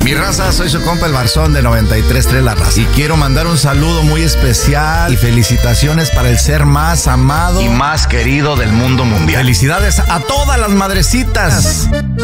Mi raza, soy su compa el Barzón de 93.3 La Raza. Y quiero mandar un saludo muy especial y felicitaciones para el ser más amado y más querido del mundo mundial. Felicidades a todas las madrecitas.